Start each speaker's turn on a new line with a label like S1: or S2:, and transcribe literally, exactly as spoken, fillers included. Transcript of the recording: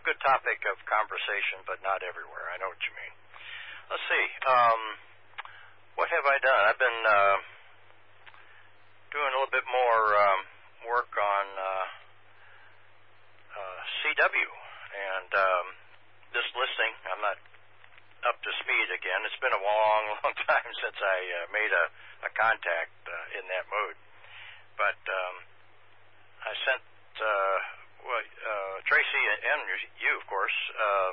S1: good topic of conversation, but not everywhere. I know what you mean. Let's see. Um, what have I done? I've been uh, doing a little bit more um, work on uh, uh, C W and um, this listing. I'm not up to speed again. It's been a long, long time since I uh, made a, a contact uh, in that mood. But um, I sent uh, well, uh, Tracy and you, of course, uh,